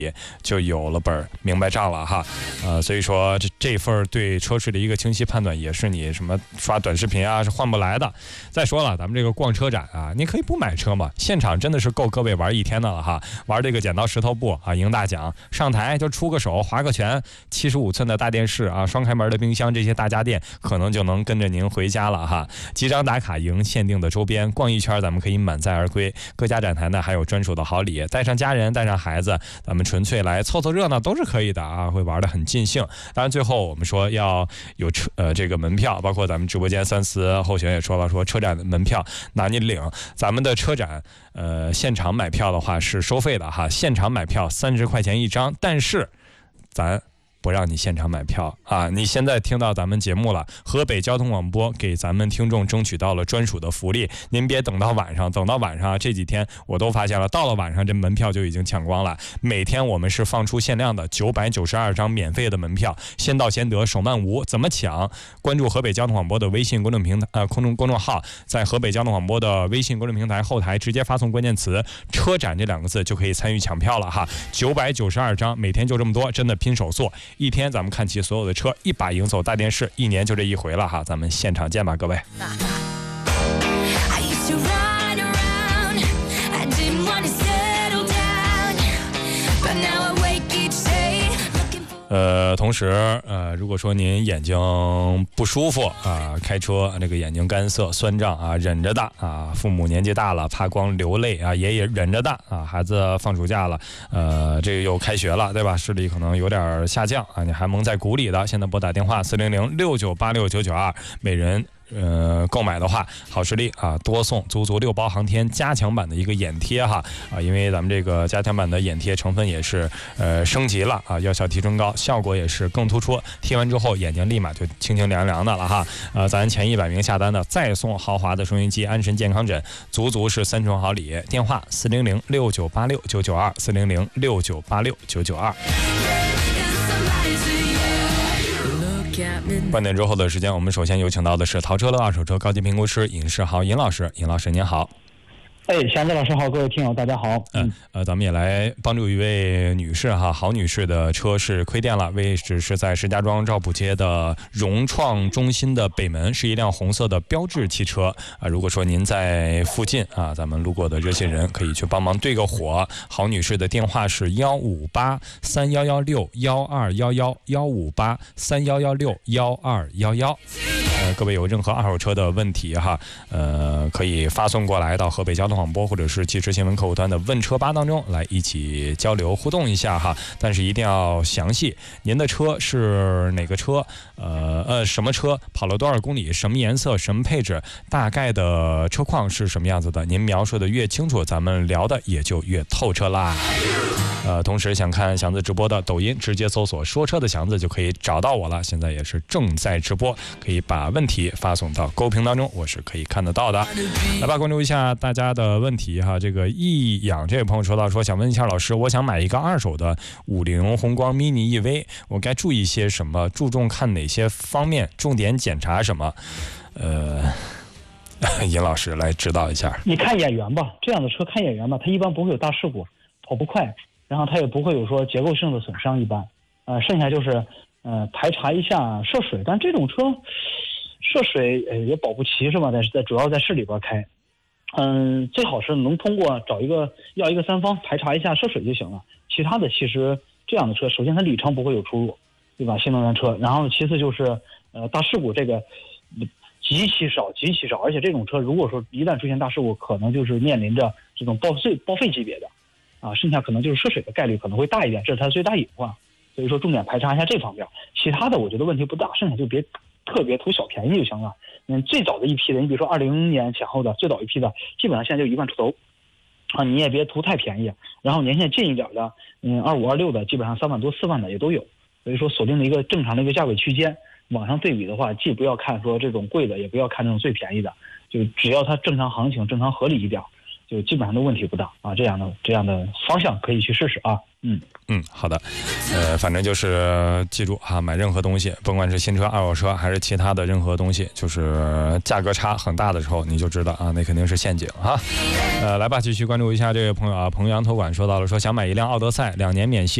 就有了本明白账了哈。所以说这份对车市的一个清晰判断，也是你什么刷短视频啊是换不来的。再说了，咱们这个逛车展啊，你可以不买车嘛，现场真的是够各位玩一天的了哈。玩这个剪刀石头布啊，赢大奖，上台就出个手划个拳，75寸的大电视啊，双开门的冰箱，这些大家电可能就能跟着您回家了哈。几张打卡赢限定的周边，逛一圈咱们可以满载而归。各家展台呢还有专属的好礼，带上家人带上孩子，咱们纯粹来凑凑热闹都是可以的啊，会玩得很尽兴。当然最后我们说要有这个门票，包括咱们直播间三思候选也说了，说车展的门票拿你领。咱们的车展现场买票的话是收费的哈，现场买票30块钱一张，但是咱不让你现场买票啊！你现在听到咱们节目了，河北交通广播给咱们听众争取到了专属的福利，您别等到晚上，这几天我都发现了，到了晚上这门票就已经抢光了。每天我们是放出限量的992张免费的门票，先到先得，手慢无。怎么抢？关注河北交通广播的微信公众平台公众号，在河北交通广播的微信公众平台后台直接发送关键词“车展”这2个字就可以参与抢票了哈。992张，每天就这么多，真的拼手速。一天咱们看齐所有的车，一把赢走大电视，一年就这一回了哈，咱们现场见吧，各位。同时如果说您眼睛不舒服啊，开车这个眼睛干涩酸胀啊，忍着的啊，父母年纪大了怕光流泪啊，爷爷忍着的啊，孩子放暑假了这个又开学了对吧，视力可能有点下降啊，你还蒙在鼓里的，现在拨打电话40069869992，每人购买的话，好视力啊多送足6包航天加强版的一个眼贴哈啊，因为咱们这个加强版的眼贴成分也是升级了啊，药效提升高，效果也是更突出，贴完之后眼睛立马就清清凉凉的了哈。咱前100名下单的再送豪华的收音机、安神健康枕，足是3重好礼。电话400698699240069869992。半点之后的时间，我们首先有请到的是淘车乐二手车高级评估师尹世豪尹老师。尹老师您好。 祥子老师好，各位听友大家好。 咱们也来帮助一位女士哈，郝女士的车是亏电了，位置是在石家庄赵浦街的融创中心的北门，是一辆红色的标致汽车啊。如果说您在附近啊，咱们路过的热心人可以去帮忙对个火。郝女士的电话是15831161211，15831161211。各位有任何二手车的问题哈，可以发送过来到河北交通广播或者是即时新闻客户端的问车吧当中来一起交流互动一下哈，但是一定要详细，您的车是哪个车，什么车，跑了多少公里，什么颜色，什么配置，大概的车况是什么样子的，您描述的越清楚，咱们聊的也就越透彻啦。同时想看祥子直播的抖音，直接搜索说车的祥子就可以找到我了，现在也是正在直播，可以把问题发送到公屏当中，我是可以看得到的。来吧，关注一下大家的问题哈。这个易养这位朋友说到说，想问一下老师，我想买一个二手的50宏光 mini EV， 我该注意些什么，注重看哪些方面，重点检查什么？尹老师来指导一下。 你看眼缘吧，这样的车看眼缘吧，它一般不会有大事故，跑不快，然后它也不会有说结构性的损伤，一般剩下就是排查一下涉水，但这种车涉水也保不齐是吧，在主要在市里边开，最好是能通过要一个三方排查一下涉水就行了，其他的其实这样的车首先它里程不会有出入，对吧，新能源车，然后其次就是大事故这个极其少，而且这种车如果说一旦出现大事故，可能就是面临着这种报废级别的啊，剩下可能就是涉水的概率可能会大一点，这是它最大隐患。所以说重点排查一下这方面，其他的我觉得问题不大，剩下就别特别图小便宜就行了。最早的一批的，你比如说20年前后的最早一批的，基本上现在就1万出头啊，你也别图太便宜。然后年限近一点的，25、26的，基本上3万多、4万的也都有。所以说锁定了一个正常的一个价位区间，网上对比的话，既不要看说这种贵的，也不要看这种最便宜的，就只要它正常行情、正常合理一点就基本上都问题不大啊。这样的方向可以去试试啊。 好的，反正就是记住啊，买任何东西，甭管是新车、二手车还是其他的任何东西，就是价格差很大的时候，你就知道啊，那肯定是陷阱哈。来吧，继续关注一下这位朋友啊，彭阳托管说到了，说想买一辆奥德赛，2年免息。